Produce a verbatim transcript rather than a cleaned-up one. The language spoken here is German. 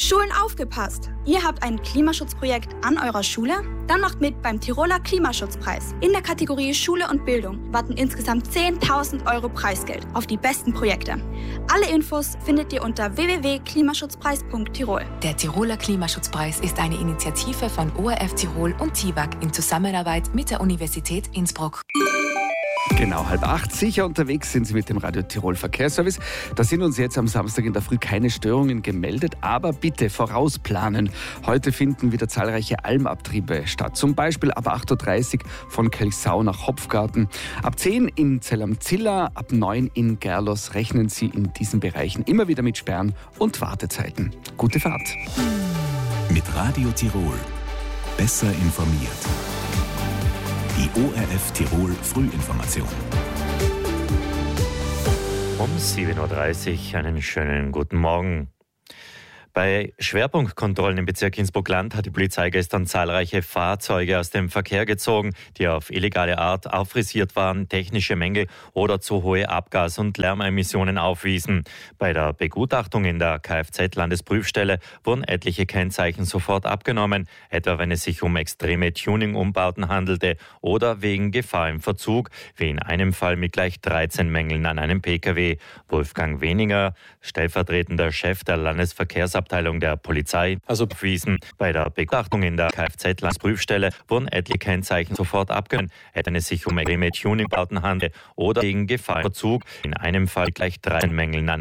Schulen aufgepasst! Ihr habt ein Klimaschutzprojekt an eurer Schule? Dann macht mit beim Tiroler Klimaschutzpreis. In der Kategorie Schule und Bildung warten insgesamt zehntausend Euro Preisgeld auf die besten Projekte. Alle Infos findet ihr unter w w w punkt klimaschutzpreis punkt tirol. Der Tiroler Klimaschutzpreis ist eine Initiative von O R F Tirol und T I W A G in Zusammenarbeit mit der Universität Innsbruck. Genau, halb acht. Sicher unterwegs sind Sie mit dem Radio Tirol Verkehrsservice. Da sind uns jetzt am Samstag in der Früh keine Störungen gemeldet, aber bitte vorausplanen. Heute finden wieder zahlreiche Almabtriebe statt. Zum Beispiel ab acht Uhr dreißig von Kelsau nach Hopfgarten. Ab zehn in Zell am Ziller, ab neun in Gerlos rechnen Sie in diesen Bereichen immer wieder mit Sperren und Wartezeiten. Gute Fahrt. Mit Radio Tirol. Besser informiert. Die O R F Tirol Frühinformation. Um sieben Uhr dreißig einen schönen guten Morgen. Bei Schwerpunktkontrollen im Bezirk Innsbruck-Land hat die Polizei gestern zahlreiche Fahrzeuge aus dem Verkehr gezogen, die auf illegale Art auffrisiert waren, technische Mängel oder zu hohe Abgas- und Lärmemissionen aufwiesen. Bei der Begutachtung in der Kfz-Landesprüfstelle wurden etliche Kennzeichen sofort abgenommen, etwa wenn es sich um extreme Tuning-Umbauten handelte oder wegen Gefahr im Verzug, wie in einem Fall mit gleich dreizehn Mängeln an einem Pkw. Wolfgang Weniger, stellvertretender Chef der Landesverkehrsabteilung der Polizei, also bewiesen. Bei der Begutachtung in der Kfz-Landesprüfstelle wurden etliche Kennzeichen sofort abgenommen, wenn es sich um extreme Tuning-Umbauten handelte oder wegen Gefahr im Verzug, in einem Fall gleich dreizehn Mängeln an